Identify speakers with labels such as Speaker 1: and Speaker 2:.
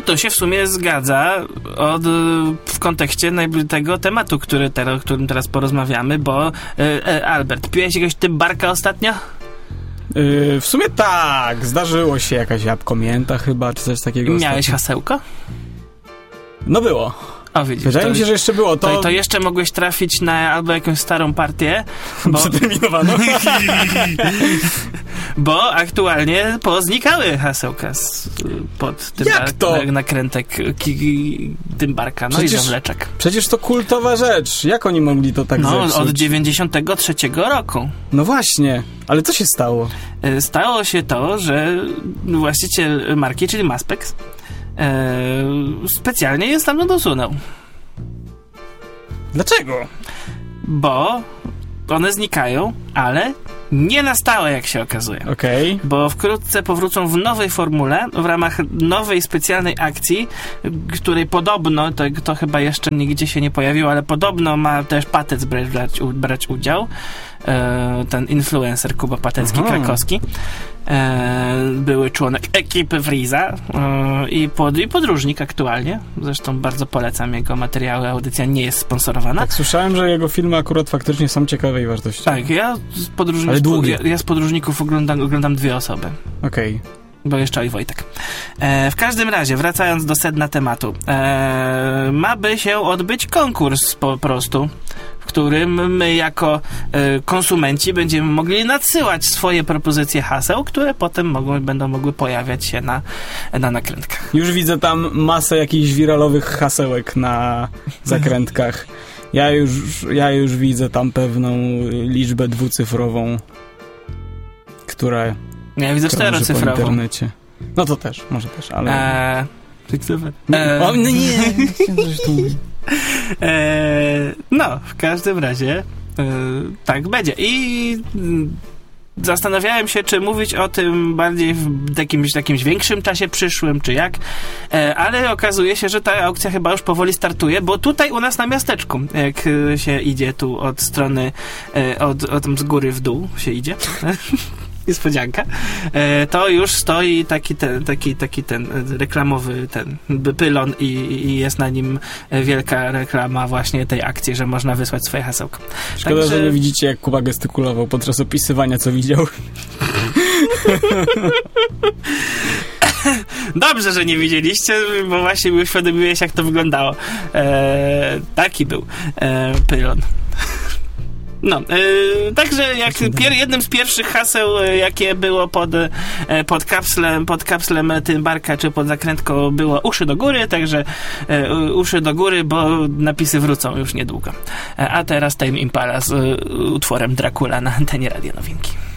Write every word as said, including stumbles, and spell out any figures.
Speaker 1: to się w sumie zgadza od, w kontekście tego tematu, który teraz, o którym teraz porozmawiamy, bo e, Albert, piłeś jakiegoś Tymbarka ostatnio?
Speaker 2: Yy, w sumie tak, zdarzyło się jakaś jabłko mięta chyba, czy coś takiego.
Speaker 1: Miałeś
Speaker 2: ostatnio.
Speaker 1: hasełko?
Speaker 2: No było.
Speaker 1: O, widzisz,
Speaker 2: Wydaje mi się, że jeszcze było. To,
Speaker 1: to, to jeszcze mogłeś trafić na albo jakąś starą partię. Bo...
Speaker 2: Przeterminowano.
Speaker 1: Bo aktualnie poznikały hasełka z, pod tym
Speaker 2: Jak to?
Speaker 1: Na, nakrętek ki, Tymbarka, no przecież, i zawleczek.
Speaker 2: Przecież to kultowa rzecz. Jak oni mogli to tak
Speaker 1: no,
Speaker 2: zepsuć?
Speaker 1: Od dziewięćdziesiątego trzeciego roku.
Speaker 2: No właśnie. Ale co się stało?
Speaker 1: Stało się to, że właściciel marki, czyli Maspex, e, specjalnie je stamtąd usunął.
Speaker 2: Dlaczego?
Speaker 1: Bo one znikają, ale nie na stałe, jak się okazuje.
Speaker 2: Okej. Okay.
Speaker 1: Bo wkrótce powrócą w nowej formule, w ramach nowej specjalnej akcji, której podobno, to, to chyba jeszcze nigdzie się nie pojawiło, ale podobno ma też Patec brać, brać udział. E, ten influencer Kuba Patecki, Aha. krakowski. E, były członek ekipy Freeza e, i, pod, i podróżnik aktualnie. Zresztą bardzo polecam jego materiały. Audycja nie jest sponsorowana.
Speaker 2: Tak, słyszałem, że jego filmy akurat faktycznie są ciekawej wartości.
Speaker 1: Tak, ja z podróżników, ja, ja z podróżników oglądam, oglądam dwie osoby.
Speaker 2: Okej. Okay.
Speaker 1: Bo jeszcze i Wojtek. E, w każdym razie, wracając do sedna tematu, e, ma by się odbyć konkurs po prostu, w którym my jako e, konsumenci będziemy mogli nadsyłać swoje propozycje haseł, które potem mogą, będą mogły pojawiać się na, na nakrętkach.
Speaker 2: Już widzę tam masę jakichś wiralowych hasełek na zakrętkach. Ja już, ja już widzę tam pewną liczbę dwucyfrową, która...
Speaker 1: Ja widzę czterocyfrową.
Speaker 2: Po internecie. No to też, może też, ale...
Speaker 1: Eee,
Speaker 2: eee, o, no nie!
Speaker 1: eee, no, w każdym razie e, tak będzie. I zastanawiałem się, czy mówić o tym bardziej w jakimś, jakimś większym czasie przyszłym, czy jak, e, ale okazuje się, że ta aukcja chyba już powoli startuje, bo tutaj u nas na miasteczku, jak się idzie tu od strony, e, od, od z góry w dół się idzie... Niespodzianka. E, to już stoi taki ten, taki, taki ten reklamowy ten pylon i, i jest na nim wielka reklama właśnie tej akcji, że można wysłać swoje hasełko.
Speaker 2: Szkoda, Także... że nie widzicie, jak Kuba gestykulował podczas opisywania, co widział.
Speaker 1: Dobrze, że nie widzieliście, bo właśnie mi uświadomiłeś, jak to wyglądało. E, taki był e, pylon. No, yy, także jak pier, jednym z pierwszych haseł, jakie było pod, pod kapslem, pod kapslem Tymbarka, czy pod zakrętką, było uszy do góry, także yy, uszy do góry, bo napisy wrócą już niedługo. A teraz Tame Impala z yy, utworem Dracula na antenie Radia Nowinki.